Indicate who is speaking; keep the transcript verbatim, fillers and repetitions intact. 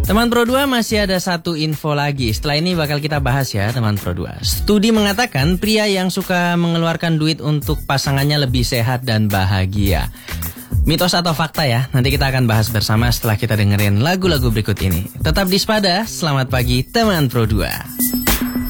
Speaker 1: Teman Pro dua, masih ada satu info lagi. Setelah ini bakal kita bahas ya teman Pro dua. Studi mengatakan pria yang suka mengeluarkan duit untuk pasangannya lebih sehat dan bahagia. Mitos atau fakta ya? Nanti kita akan bahas bersama setelah kita dengerin lagu-lagu berikut ini. Tetap di Spada, selamat pagi teman Pro dua.